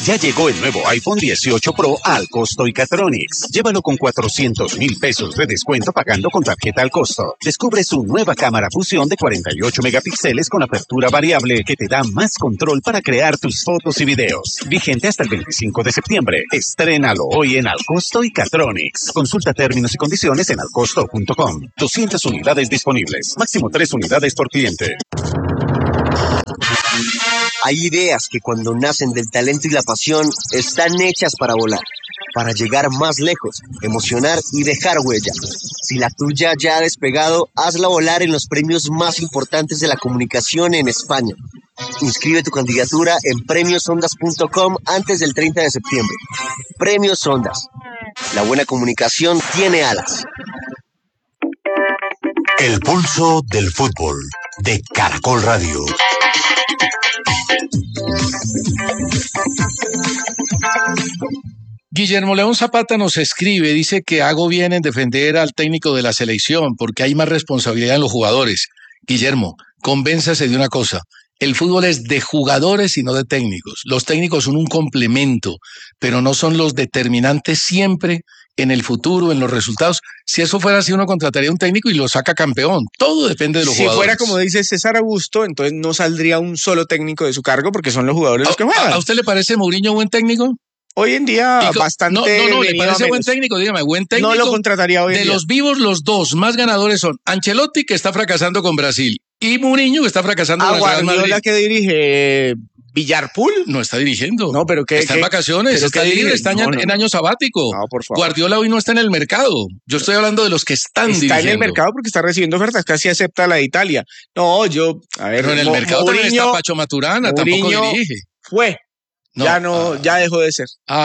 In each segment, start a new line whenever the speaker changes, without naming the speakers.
Ya llegó el nuevo iPhone 18 Pro al costo Icatronics. Llévalo con 400,000 pesos de descuento pagando con tarjeta al costo. Descubre su nueva cámara fusión de 48 megapíxeles con apertura variable que te da más control para crear tus fotos y videos. Vigente hasta el 25 de septiembre. Estrénalo hoy en Al Costo Icatronics. Consulta términos y condiciones en alcosto.com. 200 unidades disponibles. Máximo 3 unidades por cliente.
Hay ideas que cuando nacen del talento y la pasión están hechas para volar, para llegar más lejos, emocionar y dejar huella. Si la tuya ya ha despegado, hazla volar en los premios más importantes de la comunicación en España. Inscribe tu candidatura en premiosondas.com antes del 30 de septiembre. Premios Ondas. La buena comunicación tiene alas.
El pulso del fútbol de Caracol Radio.
Guillermo León Zapata nos escribe, dice que hago bien en defender al técnico de la selección porque hay más responsabilidad en los jugadores. Guillermo, convénzase de una cosa, el fútbol es de jugadores y no de técnicos. Los técnicos son un complemento, pero no son los determinantes siempre en el futuro, en los resultados. Si eso fuera así, uno contrataría un técnico y lo saca campeón. Todo depende de los jugadores.
Si fuera como dice César Augusto, entonces no saldría un solo técnico de su cargo porque son los jugadores los que juegan.
¿A usted le parece Mourinho buen técnico?
Hoy en día bastante.
No, ¿le parece buen técnico? Dígame, buen técnico.
No lo contrataría hoy en día.
De los vivos, los dos más ganadores son Ancelotti, que está fracasando con Brasil, y Mourinho, que está fracasando con el Real Madrid.
Guardiola, que dirige Villarpool.
No está dirigiendo.
No, pero
está en vacaciones, está libre, está en año sabático.
No, por favor.
Guardiola hoy no está en el mercado. Yo estoy hablando de los que están dirigiendo.
Está en el mercado porque está recibiendo ofertas, casi acepta la de Italia. No, a ver.
Pero en el mercado también está Pacho Maturana, tampoco dirige.
Ya dejó de ser.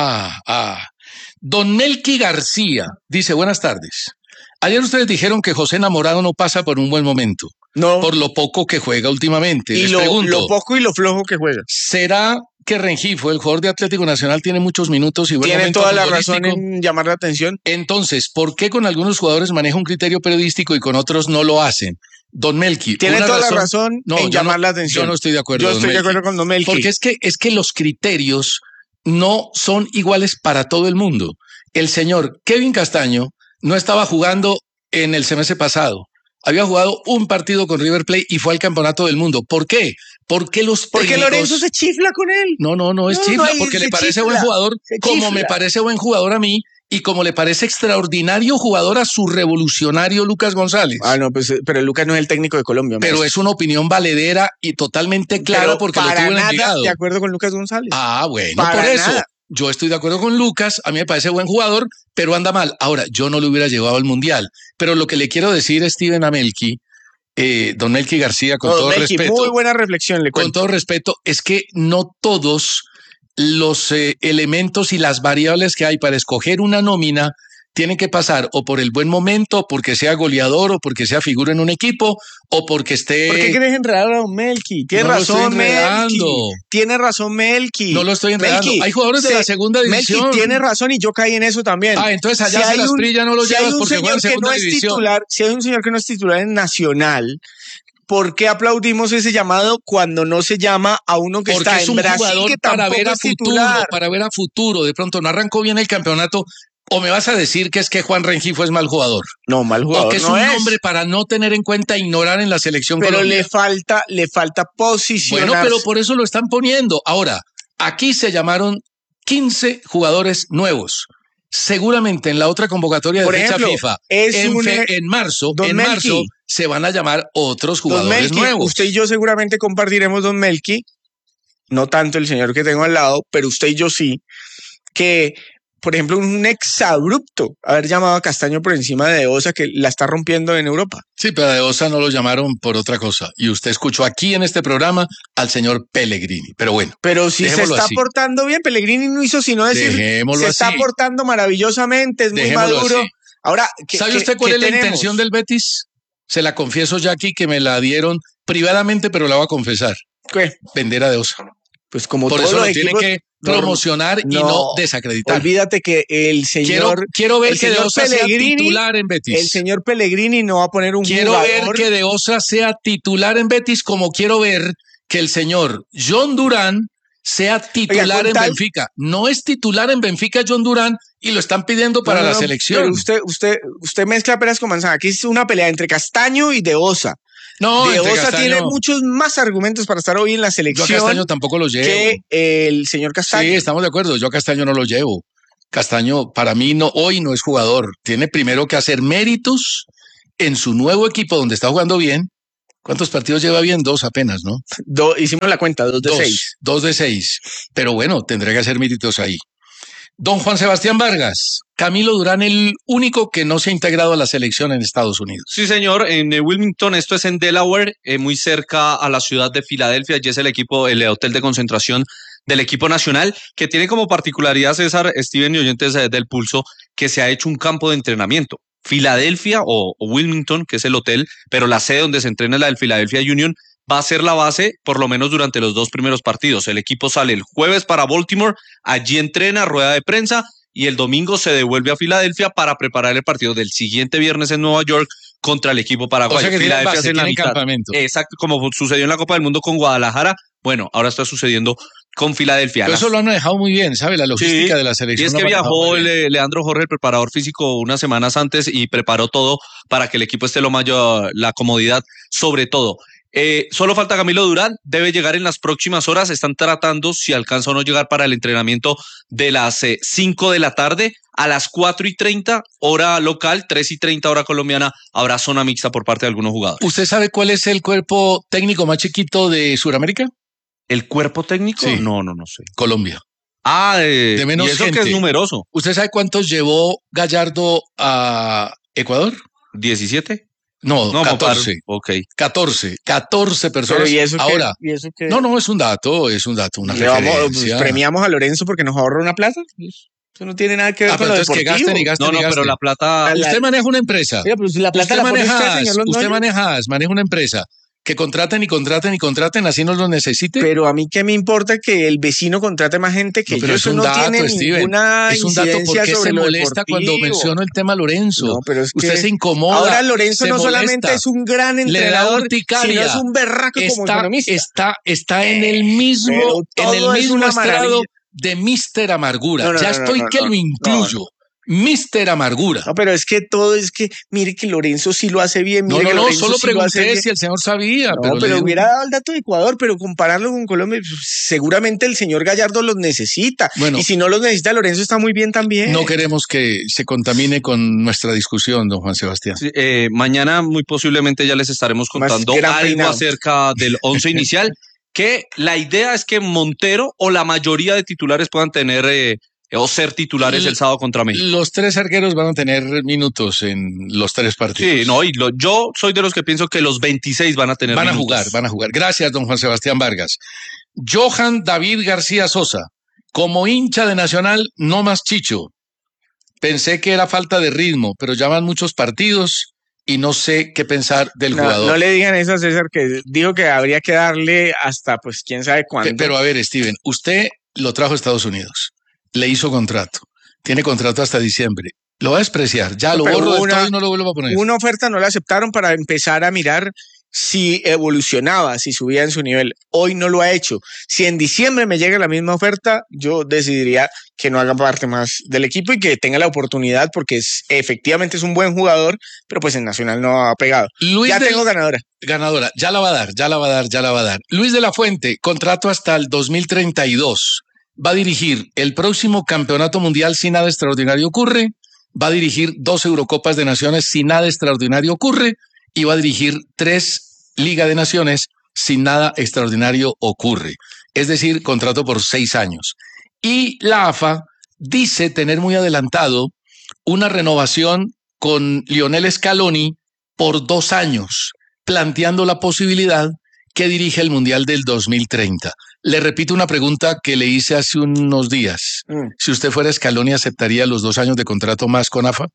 Don Melqui García dice, buenas tardes. Ayer ustedes dijeron que José Enamorado no pasa por un buen momento.
No.
Por lo poco que juega últimamente.
Y lo poco y lo flojo que juega.
¿Será que Rengifo, el jugador de Atlético Nacional, tiene muchos minutos y buen
tiene
momento
toda la razón en llamar la atención?
Entonces, ¿por qué con algunos jugadores maneja un criterio periodístico y con otros no lo hacen? Don Melqui.
Tiene toda la razón en llamar la atención.
Yo no estoy de acuerdo.
Yo estoy de acuerdo con Don Melqui.
Porque es que los criterios no son iguales para todo el mundo. El señor Kevin Castaño no estaba jugando en el semestre pasado. Había jugado un partido con River Plate y fue al Campeonato del Mundo. ¿Por qué? Porque
Lorenzo se chifla con él.
No es chifla, porque le parece buen jugador, como me parece buen jugador a mí, y como le parece extraordinario jugador a su revolucionario Lucas González.
No, pues, pero Lucas no es el técnico de Colombia.
Pero
maestro.
Es una opinión valedera y totalmente clara porque lo tuvo en Envigado.
De acuerdo con Lucas González.
Bueno, por eso. Yo estoy de acuerdo con Lucas, a mí me parece buen jugador, pero anda mal. Ahora, yo no lo hubiera llevado al Mundial. Pero lo que le quiero decir, Steven, a Melqui, don Melqui García, con todo respeto.
Muy buena reflexión, le cuento.
Con todo respeto, es que no todos los elementos y las variables que hay para escoger una nómina tienen que pasar o por el buen momento, porque sea goleador, o porque sea figura en un equipo, o porque esté...
¿Por qué quieres enredar a Don Melqui? Tiene razón Melqui. Tiene razón Melqui.
No lo estoy enredando. Hay jugadores de la segunda división.
Melqui tiene razón y yo caí en eso también.
Entonces allá si Asprilla no lo llevas porque juega en segunda división.
Si hay un señor que no es titular en Nacional, ¿por qué aplaudimos ese llamado cuando no se llama a uno que
porque
está en Brasil?
Porque es un jugador
que
para ver a
futuro,
para ver a futuro. De pronto no arrancó bien el campeonato. ¿O me vas a decir que es que Juan Rengifo es mal jugador?
No, mal jugador.
O que es un hombre para no tener en cuenta, ignorar en la selección colombiana.
Pero le falta posicionarse.
Bueno, pero por eso lo están poniendo. Ahora, aquí se llamaron 15 jugadores nuevos. Seguramente en la otra convocatoria de fecha FIFA, en marzo, se van a llamar otros jugadores nuevos.
Usted y yo seguramente compartiremos, don Melqui, no tanto el señor que tengo al lado, pero usted y yo sí, que... Por ejemplo, un exabrupto haber llamado a Castaño por encima de Osa, que la está rompiendo en Europa.
Sí, pero a Osa no lo llamaron por otra cosa. Y usted escuchó aquí en este programa al señor Pellegrini. Pero bueno.
Pero si se está portando bien, Pellegrini no hizo sino decir, se está portando maravillosamente, es muy maduro.
Así.
Ahora,
¿sabe usted cuál es la intención del Betis? Se la confieso ya aquí, que me la dieron privadamente, pero la voy a confesar.
¿Qué?
Vender a De Osa.
Pues como
por
todos
eso
los
lo
equipos,
tiene que promocionar y no desacreditar.
Olvídate que el señor...
Quiero ver que De Osa sea titular en Betis.
El señor Pellegrini no va a poner un
jugador. Quiero ver que De Osa sea titular en Betis, como quiero ver que el señor John Durán sea titular en Benfica. No es titular en Benfica John Durán y lo están pidiendo para la selección.
Pero usted mezcla peras con manzana. Aquí es una pelea entre Castaño y De Osa.
No,
De Osa
Castaño
tiene muchos más argumentos para estar hoy en la selección.
Yo a Castaño tampoco lo llevo.
Que el señor Castaño.
Sí, estamos de acuerdo. Yo a Castaño no lo llevo. Castaño para mí hoy no es jugador. Tiene primero que hacer méritos en su nuevo equipo donde está jugando bien. ¿Cuántos partidos lleva bien? 2 apenas, ¿no?
Hicimos la cuenta, 2 de 6.
2 de 6. Pero bueno, tendré que hacer méritos ahí. Don Juan Sebastián Vargas, Camilo Durán, el único que no se ha integrado a la selección en Estados Unidos.
Sí, señor, en Wilmington, esto es en Delaware, muy cerca a la ciudad de Filadelfia. Allí es el hotel de concentración del equipo nacional, que tiene como particularidad, César, Steven y oyentes del Pulso, que se ha hecho un campo de entrenamiento. Filadelfia o Wilmington, que es el hotel, pero la sede donde se entrena es la del Philadelphia Union, va a ser la base por lo menos durante los 2 primeros partidos. El equipo sale el jueves para Baltimore, allí entrena, rueda de prensa, y el domingo se devuelve a Filadelfia para preparar el partido del siguiente viernes en Nueva York contra el equipo paraguayo.
O sea que
Filadelfia
tiene en la campamento.
Exacto, como sucedió en la Copa del Mundo con Guadalajara. Bueno, ahora está sucediendo con Filadelfia.
Pero eso lo han manejado muy bien, ¿sabe? La logística de la selección.
Y es que viajó Leandro Jorge, el preparador físico, unas semanas antes y preparó todo para que el equipo esté lo mayor, la comodidad sobre todo. Solo falta Camilo Durán, debe llegar en las próximas horas. Están tratando si alcanza o no llegar para el entrenamiento de las 5 de la tarde. A las 4:30, hora local, 3:30, hora colombiana, habrá zona mixta por parte de algunos jugadores.
¿Usted sabe cuál es el cuerpo técnico más chiquito de Sudamérica?
¿El cuerpo técnico?
Sí.
No sé.
Colombia.
De
menos
y eso
gente.
que es numeroso.
¿Usted sabe cuántos llevó Gallardo a Ecuador?
¿17?
No, 14.
Ok.
14 personas.
Pero ¿y eso
ahora,
qué? ¿Y eso qué?
no, es un dato, una referencia.
Premiamos a Lorenzo porque nos ahorra una plata. Eso no tiene nada que ver con lo deportivo.
Que gasten y gasten.
Pero la plata...
Usted maneja una empresa.
Mira, pero si la plata
usted maneja una empresa. Que contraten, así no lo necesite.
Pero a mí qué me importa que el vecino contrate más gente que yo. Eso no tiene ninguna
es un dato. ¿Por qué se molesta cuando menciono el tema Lorenzo?
No, pero es que
usted se incomoda.
Ahora Lorenzo no solamente es un gran entrenador, sino es un berraco como economista.
Está en el mismo estrado de Mr. Amargura. Lo incluyo. Mr. Amargura.
No, pero es que mire que Lorenzo sí lo hace bien.
No, solo pregunté si el señor sabía.
Pero hubiera dado el dato de Ecuador, pero compararlo con Colombia, pues, seguramente el señor Gallardo los necesita. Bueno, y si no los necesita, Lorenzo está muy bien también.
No queremos que se contamine con nuestra discusión, don Juan Sebastián.
Sí, mañana muy posiblemente ya les estaremos contando algo acerca del 11 inicial, que la idea es que Montero o la mayoría de titulares puedan tener... o ser titulares el sábado contra México.
Los 3 arqueros van a tener minutos en los 3 partidos.
Sí, yo soy de los que pienso que los 26 van a tener minutos.
Van a jugar. Gracias, don Juan Sebastián Vargas. Johan David García Sosa, como hincha de Nacional, no más Chicho. Pensé que era falta de ritmo, pero ya van muchos partidos y no sé qué pensar del jugador.
No le digan eso a César, que dijo que habría que darle hasta pues quién sabe cuándo.
Pero a ver, Steven, usted lo trajo a Estados Unidos. Le hizo contrato. Tiene contrato hasta diciembre. Lo va a despreciar. Ya lo borro del todo y no lo vuelvo a poner.
Una oferta no la aceptaron para empezar a mirar si evolucionaba, si subía en su nivel. Hoy no lo ha hecho. Si en diciembre me llega la misma oferta, yo decidiría que no haga parte más del equipo y que tenga la oportunidad, porque efectivamente es un buen jugador, pero pues en Nacional no ha pegado. Tengo ganadora.
Ganadora. Ya la va a dar. Luis de la Fuente, contrato hasta el 2032. Va a dirigir el próximo campeonato mundial si nada extraordinario ocurre, va a dirigir 2 Eurocopas de Naciones si nada extraordinario ocurre y va a dirigir 3 Liga de Naciones si nada extraordinario ocurre. Es decir, contrato por 6 años. Y la AFA dice tener muy adelantado una renovación con Lionel Scaloni por 2 años, planteando la posibilidad que dirige el Mundial del 2030. Le repito una pregunta que le hice hace unos días. Si usted fuera Scaloni, ¿aceptaría los 2 años de contrato más con AFA?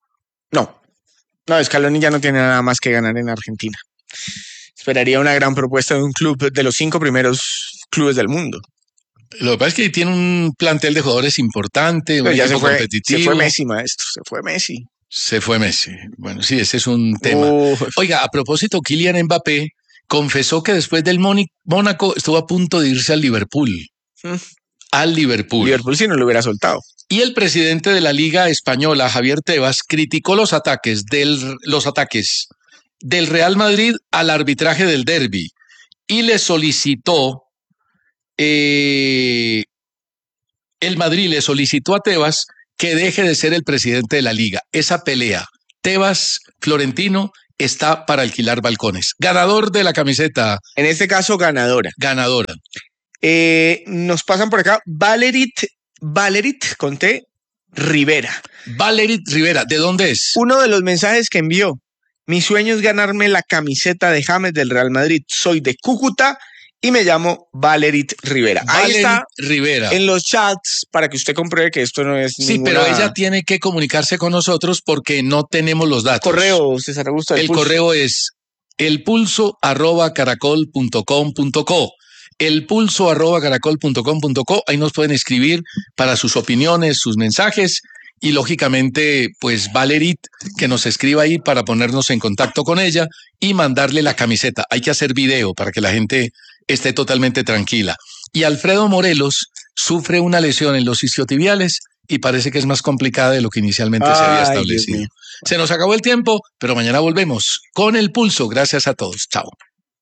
No, Scaloni ya no tiene nada más que ganar en Argentina. Esperaría una gran propuesta de un club de los 5 primeros clubes del mundo.
Lo que pasa es que tiene un plantel de jugadores importante, un equipo competitivo.
Se fue Messi, maestro, se fue Messi.
Bueno, sí, ese es un tema. Oiga, a propósito, Kylian Mbappé confesó que después del Mónaco estuvo a punto de irse al Liverpool. al Liverpool.
Liverpool si no lo hubiera soltado.
Y el presidente de la Liga Española, Javier Tebas, criticó los ataques del Real Madrid al arbitraje del derbi y le solicitó, el Madrid le solicitó a Tebas que deje de ser el presidente de la Liga. Esa pelea, Tebas-Florentino, está para alquilar balcones. Ganador de la camiseta.
En este caso, ganadora.
Ganadora.
Nos pasan por acá Valerit con T, Rivera.
Valerit Rivera, ¿de dónde es?
Uno de los mensajes que envió: mi sueño es ganarme la camiseta de James del Real Madrid. Soy de Cúcuta y me llamo Valerit Rivera. Ahí está
Rivera.
En los chats para que usted compruebe que esto no es
pero ella tiene que comunicarse con nosotros porque no tenemos los datos.
Correo, César Augusto.
El correo es elpulso@caracol.com.co. elpulso@caracol.com.co. Ahí nos pueden escribir para sus opiniones, sus mensajes y lógicamente pues Valerit que nos escriba ahí para ponernos en contacto con ella y mandarle la camiseta. Hay que hacer video para que la gente esté totalmente tranquila. Y Alfredo Morelos sufre una lesión en los isquiotibiales y parece que es más complicada de lo que inicialmente se había establecido. Se nos acabó el tiempo, pero mañana volvemos con El Pulso. Gracias a todos. Chao.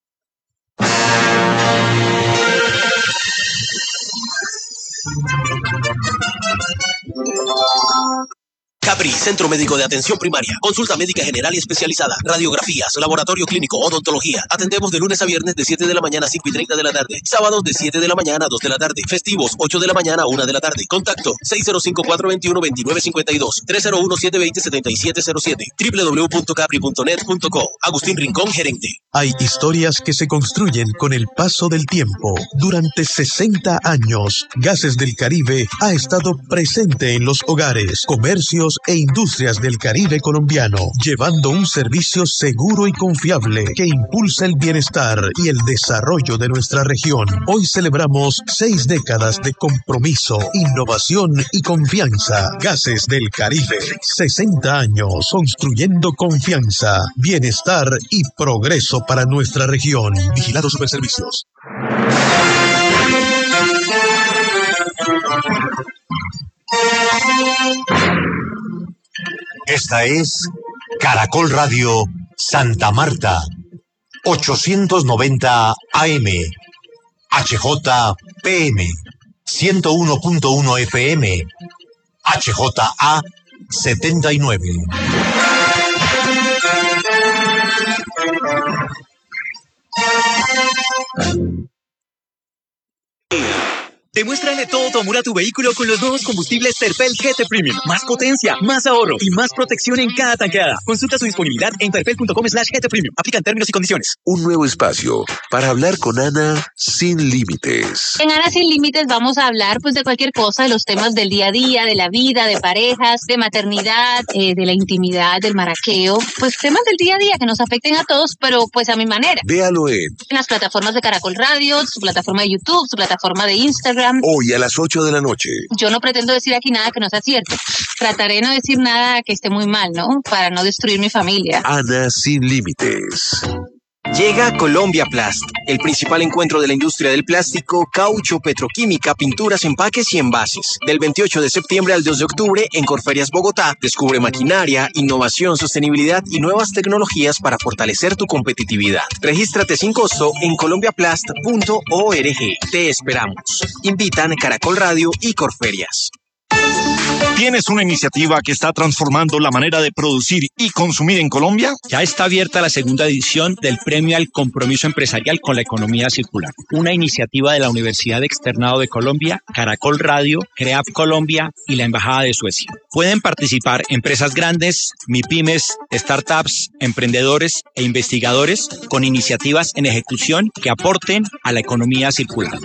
Capri, Centro Médico de Atención Primaria. Consulta médica general y especializada. Radiografías, laboratorio clínico, odontología. Atendemos de lunes a viernes de 7 de la mañana a 5:30 de la tarde. Sábados de 7 de la mañana a 2 de la tarde. Festivos, 8 de la mañana a 1 de la tarde. Contacto 605-421-2952. 301-720-7707. www.capri.net.co. Agustín Rincón, gerente.
Hay historias que se construyen con el paso del tiempo. Durante 60 años, Gases del Caribe ha estado presente en los hogares, comercios e industrias del Caribe colombiano, llevando un servicio seguro y confiable que impulsa el bienestar y el desarrollo de nuestra región. Hoy celebramos 6 décadas de compromiso, innovación y confianza. Gases del Caribe, 60 años construyendo confianza, bienestar y progreso para nuestra región. Vigilado Superservicios.
Esta es Caracol Radio Santa Marta, 890 AM, HJPM, 101.1 FM, HJA 79.
Demuéstrale todo tu amor a tu vehículo con los nuevos combustibles Terpel GT Premium. Más potencia, más ahorro y más protección en cada tanqueada. Consulta su disponibilidad en terpel.com/GT Premium. Aplican términos y condiciones.
Un nuevo espacio para hablar con Ana sin límites.
En Ana sin límites vamos a hablar pues de cualquier cosa, de los temas del día a día, de la vida, de parejas, de maternidad, de la intimidad, del maraqueo. Pues temas del día a día que nos afecten a todos, pero pues a mi manera.
Véalo en
las plataformas de Caracol Radio, su plataforma de YouTube, su plataforma de Instagram.
Hoy a las 8 de la noche.
Yo no pretendo decir aquí nada que no sea cierto. Trataré de no decir nada que esté muy mal, ¿no? Para no destruir mi familia.
Ana sin límites.
Llega Colombia Plast, el principal encuentro de la industria del plástico, caucho, petroquímica, pinturas, empaques y envases. Del 28 de septiembre al 2 de octubre en Corferias Bogotá, descubre maquinaria, innovación, sostenibilidad y nuevas tecnologías para fortalecer tu competitividad. Regístrate sin costo en colombiaplast.org. Te esperamos. Invitan Caracol Radio y Corferias.
¿Tienes una iniciativa que está transformando la manera de producir y consumir en Colombia?
Ya está abierta la segunda edición del Premio al Compromiso Empresarial con la Economía Circular, una iniciativa de la Universidad Externado de Colombia, Caracol Radio, CREAP Colombia y la Embajada de Suecia. Pueden participar empresas grandes, MIPYMES, startups, emprendedores e investigadores con iniciativas en ejecución que aporten a la economía circular.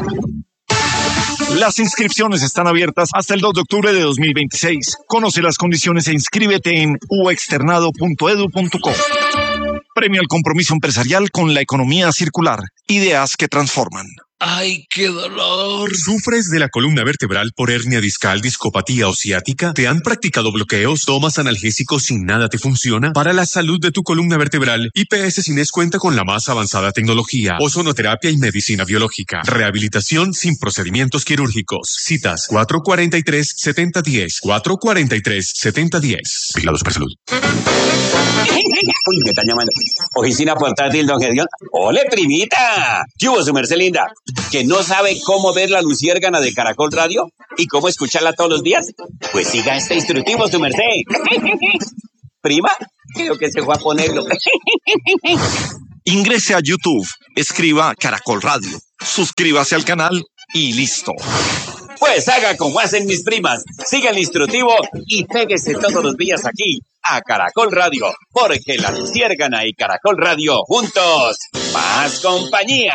Las inscripciones están abiertas hasta el 2 de octubre de 2026. Conoce las condiciones e inscríbete en uexternado.edu.co. Premio al compromiso empresarial con la economía circular. Ideas que transforman.
¡Ay, qué dolor!
¿Sufres de la columna vertebral por hernia discal, discopatía o ciática? ¿Te han practicado bloqueos? ¿Tomas analgésicos y nada te funciona? Para la salud de tu columna vertebral, IPS Cines cuenta con la más avanzada tecnología, ozonoterapia y medicina biológica. Rehabilitación sin procedimientos quirúrgicos. Citas 443-7010. 443-7010. Vigilado Supersalud.
Uy, me están llamando. Oficina portátil, don Gedeón. ¡Ole, primita! ¿Qué hubo, su merced linda? ¿Que no sabe cómo ver la luciérgana de Caracol Radio? ¿Y cómo escucharla todos los días? Pues siga este instructivo, su merced. ¿Prima? Creo que se fue a ponerlo.
Ingrese a YouTube, escriba Caracol Radio, suscríbase al canal y listo.
Pues haga como hacen mis primas. Siga el instructivo y péguese todos los días aquí a Caracol Radio, porque la luciérgana y Caracol Radio juntos, más compañía.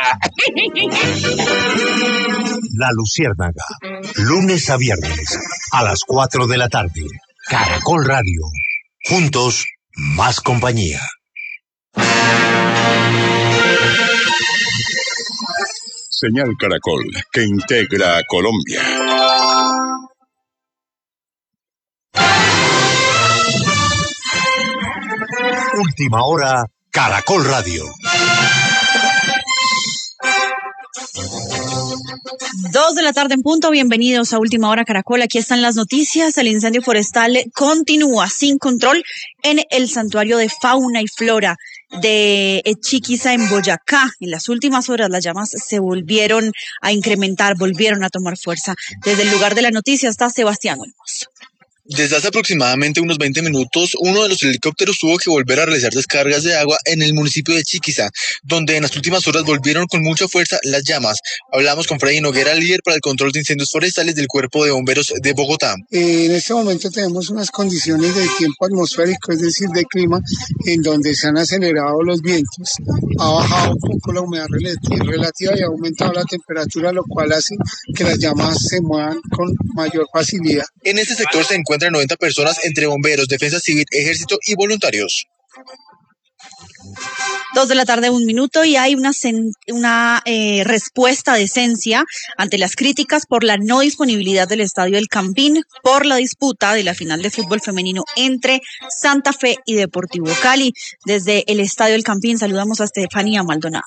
La Luciérnaga, lunes a viernes a las 4 de la tarde. Caracol Radio, juntos, más compañía.
Señal Caracol, que integra a Colombia.
Última hora, Caracol Radio.
2 de la tarde en punto, bienvenidos a Última Hora Caracol. Aquí están las noticias. El incendio forestal continúa sin control en el santuario de fauna y flora de Chiquiza en Boyacá. En las últimas horas las llamas se volvieron a incrementar, volvieron a tomar fuerza. Desde el lugar de la noticia está Sebastián Olmos.
Desde hace aproximadamente unos 20 minutos, uno de los helicópteros tuvo que volver a realizar descargas de agua en el municipio de Chiquiza, donde en las últimas horas volvieron con mucha fuerza las llamas. Hablamos con Freddy Noguera, líder para el control de incendios forestales del Cuerpo de Bomberos de Bogotá.
En este momento tenemos unas condiciones de tiempo atmosférico, es decir, de clima, en donde se han acelerado los vientos, ha bajado un poco la humedad relativa y ha aumentado la temperatura, lo cual hace que las llamas se muevan con mayor facilidad.
En este sector se encuentran 90 personas entre bomberos, defensa civil, ejército y voluntarios.
2 de la tarde, 1 minuto, y hay una respuesta de Esencia ante las críticas por la no disponibilidad del Estadio El Campín por la disputa de la final de fútbol femenino entre Santa Fe y Deportivo Cali. Desde el Estadio El Campín saludamos a Estefanía Maldonado.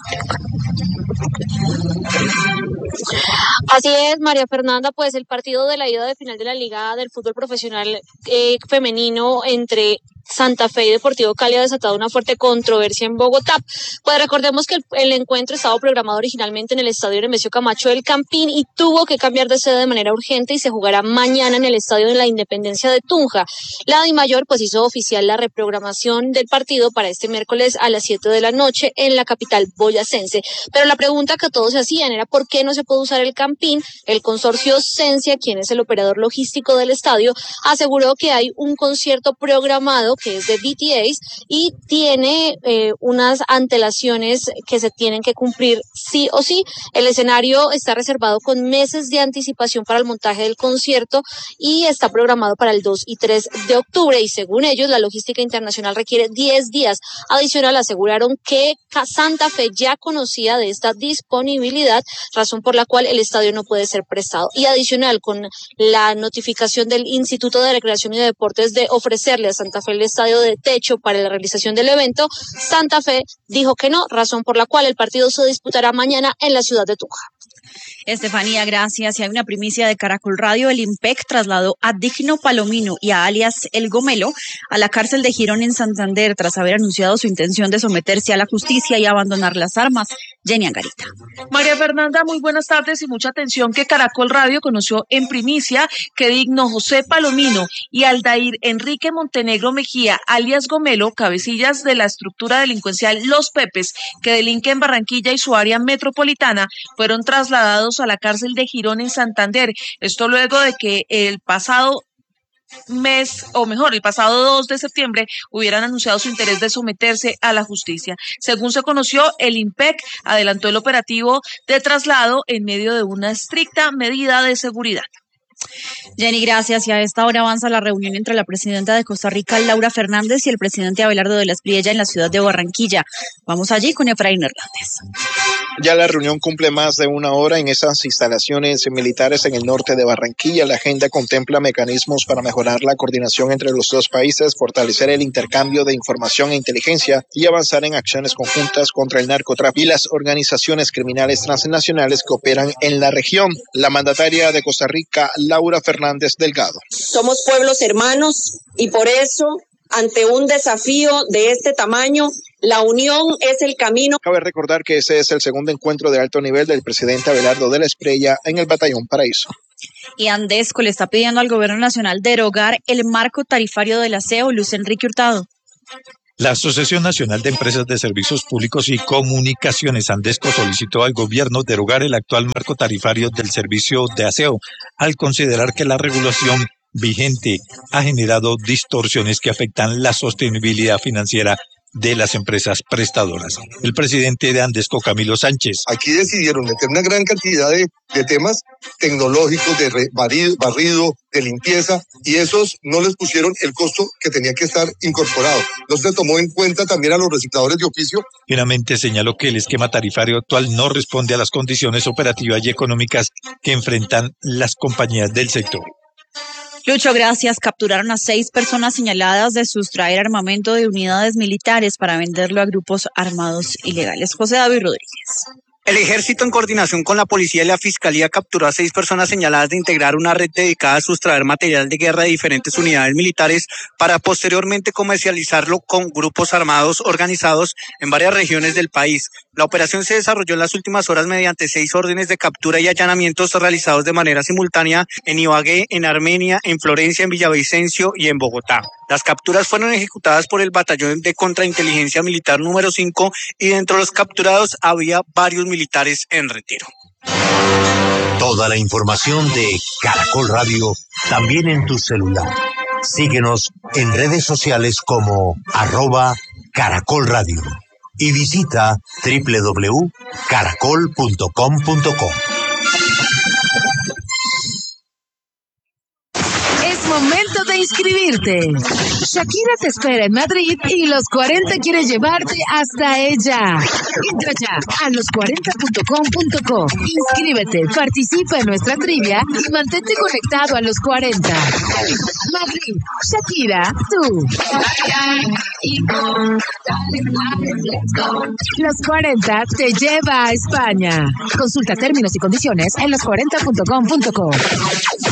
Así es, María Fernanda, pues el partido de la ida de final de la Liga del Fútbol Profesional Femenino entre Santa Fe y Deportivo Cali ha desatado una fuerte controversia en Bogotá. Pues recordemos que el encuentro estaba programado originalmente en el Estadio Nemesio Camacho del Campín y tuvo que cambiar de sede de manera urgente y se jugará mañana en el Estadio de la Independencia de Tunja. La DIMAYOR pues hizo oficial la reprogramación del partido para este miércoles a las 7 de la noche en la capital boyacense. Pero la pregunta que todos se hacían era ¿por qué no se puede usar el Campín? El consorcio Sensia, quien es el operador logístico del estadio, aseguró que hay un concierto programado que es de BTS y tiene unas antelaciones que se tienen que cumplir sí o sí. El escenario está reservado con meses de anticipación para el montaje del concierto y está programado para el 2 y 3 de octubre y según ellos la logística internacional requiere 10 días. Adicional aseguraron que Santa Fe ya conocía de esta disponibilidad, razón por la cual el estadio no puede ser prestado. Y adicional con la notificación del Instituto de Recreación y de Deportes de ofrecerle a Santa Fe el estadio de techo para la realización del evento, Santa Fe dijo que no, razón por la cual el partido se disputará mañana en la ciudad de Tunja.
Estefanía, gracias. Y hay una primicia de Caracol Radio. El IMPEC trasladó a Digno Palomino y a alias El Gomelo a la cárcel de Girón en Santander tras haber anunciado su intención de someterse a la justicia y abandonar las armas. Jenny Angarita.
María Fernanda, muy buenas tardes y mucha atención que Caracol Radio conoció en primicia que Digno José Palomino y Aldair Enrique Montenegro Mejía, alias Gomelo, cabecillas de la estructura delincuencial Los Pepes, que delinque en Barranquilla y su área metropolitana, fueron trasladados a la cárcel de Girón en Santander. Esto luego de que el pasado 2 de septiembre hubieran anunciado su interés de someterse a la justicia. Según se conoció, el IMPEC adelantó el operativo de traslado en medio de una estricta medida de seguridad.
Jenny, gracias. Y a esta hora avanza la reunión entre la presidenta de Costa Rica, Laura Fernández, y el presidente Abelardo de la Espriella en la ciudad de Barranquilla. Vamos allí con Efraín Hernández.
Ya la reunión cumple más de una hora en esas instalaciones militares en el norte de Barranquilla. La agenda contempla mecanismos para mejorar la coordinación entre los dos países, fortalecer el intercambio de información e inteligencia y avanzar en acciones conjuntas contra el narcotráfico y las organizaciones criminales transnacionales que operan en la región. La mandataria de Costa Rica, Laura Fernández Delgado.
Somos pueblos hermanos y por eso, ante un desafío de este tamaño, la unión es el camino.
Cabe recordar que ese es el segundo encuentro de alto nivel del presidente Abelardo de la Espriella en el Batallón Paraíso.
Y Andesco le está pidiendo al gobierno nacional derogar el marco tarifario del aseo. Luis Enrique Hurtado.
La Asociación Nacional de Empresas de Servicios Públicos y Comunicaciones, Andesco, solicitó al gobierno derogar el actual marco tarifario del servicio de aseo, al considerar que la regulación vigente ha generado distorsiones que afectan la sostenibilidad financiera de las empresas prestadoras. El presidente de Andesco, Camilo Sánchez.
Aquí decidieron meter una gran cantidad de temas tecnológicos, de barrido, de limpieza, y esos no les pusieron el costo que tenía que estar incorporado. No se tomó en cuenta también a los recicladores de oficio.
Finalmente señaló que el esquema tarifario actual no responde a las condiciones operativas y económicas que enfrentan las compañías del sector.
Lucho, gracias. Capturaron a 6 personas señaladas de sustraer armamento de unidades militares para venderlo a grupos armados ilegales. José David Rodríguez.
El ejército, en coordinación con la policía y la fiscalía, capturó a 6 personas señaladas de integrar una red dedicada a sustraer material de guerra de diferentes unidades militares para posteriormente comercializarlo con grupos armados organizados en varias regiones del país. La operación se desarrolló en las últimas horas mediante 6 órdenes de captura y allanamientos realizados de manera simultánea en Ibagué, en Armenia, en Florencia, en Villavicencio y en Bogotá. Las capturas fueron ejecutadas por el Batallón de Contrainteligencia Militar número 5 y dentro de los capturados había varios militares en retiro.
Toda la información de Caracol Radio también en tu celular. Síguenos en redes sociales como @Caracol Radio y visita www.caracol.com.co.
Momento de inscribirte. Shakira te espera en Madrid y Los 40 quiere llevarte hasta ella. Entra ya a los40.com.co. Inscríbete, participa en nuestra trivia y mantente conectado a Los 40. Madrid, Shakira, tú. Los 40 te lleva a España. Consulta términos y condiciones en los40.com.co.